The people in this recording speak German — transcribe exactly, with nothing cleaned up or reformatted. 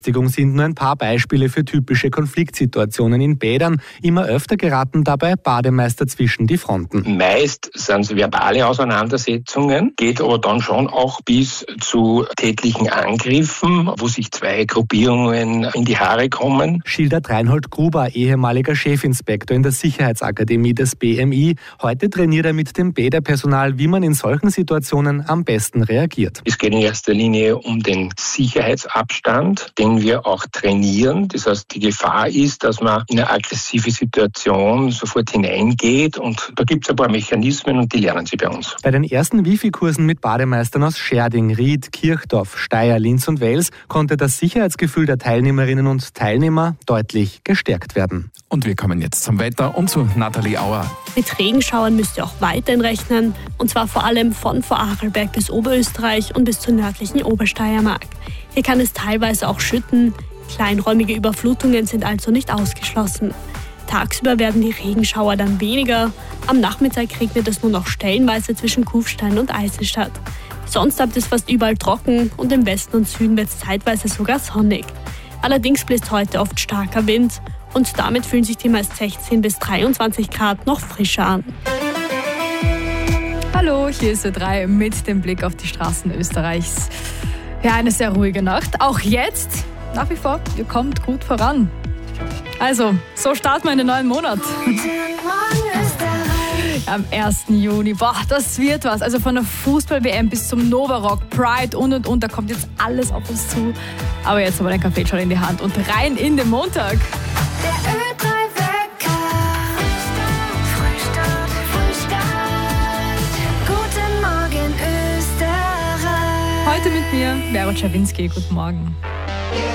Sind nur ein paar Beispiele für typische Konfliktsituationen in Bädern. Immer öfter geraten dabei Bademeister zwischen die Fronten. Meist sind es verbale Auseinandersetzungen, geht aber dann schon auch bis zu tätlichen Angriffen, wo sich zwei Gruppierungen in die Haare kommen. Schildert Reinhold Gruber, ehemaliger Chefinspektor in der Sicherheitsakademie des B M I. Heute trainiert er mit dem Bäderpersonal, wie man in solchen Situationen am besten reagiert. Es geht in erster Linie um den Sicherheitsabstand, den wir auch trainieren. Das heißt, die Gefahr ist, dass man in eine aggressive Situation sofort hineingeht und da gibt es ein paar Mechanismen und die lernen sie bei uns. Bei den ersten Wifi-Kursen mit Bademeistern aus Scherding, Ried, Kirchdorf, Steyr, Linz und Wels konnte das Sicherheitsgefühl der Teilnehmerinnen und Teilnehmer deutlich gestärkt werden. Und wir kommen jetzt zum Wetter und zu Nathalie Auer. Mit Regenschauern müsst ihr auch weiterhin rechnen, und zwar vor allem von Vorarlberg bis Oberösterreich und bis zur nördlichen Obersteiermark. Hier kann es teilweise auch schütten. Kleinräumige Überflutungen sind also nicht ausgeschlossen. Tagsüber werden die Regenschauer dann weniger. Am Nachmittag regnet es nur noch stellenweise zwischen Kufstein und Eiselstadt. Sonst bleibt es fast überall trocken und im Westen und Süden wird es zeitweise sogar sonnig. Allerdings bläst heute oft starker Wind und damit fühlen sich die meist sechzehn bis dreiundzwanzig Grad noch frischer an. Hallo, hier ist Ö drei mit dem Blick auf die Straßen Österreichs. Ja, eine sehr ruhige Nacht. Auch jetzt, nach wie vor, ihr kommt gut voran. Also, so starten wir in den neuen Monat. Am ersten Juni, boah, das wird was. Also von der Fußball-W M bis zum Novarock, Pride und und und, da kommt jetzt alles auf uns zu. Aber jetzt haben wir den Kaffee schon in die Hand und rein in den Montag. Der Ö drei Wecker. Frühstart, Frühstart. Guten Morgen, Österreich. Heute mit mir, Vero Czerwinski. Guten Morgen.